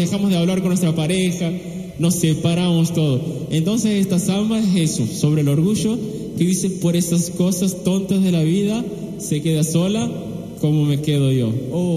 dejamos de hablar con nuestra pareja, nos separamos todo. Entonces esta salma es eso, sobre el orgullo, que dice: por esas cosas tontas de la vida se queda sola, como me quedo yo.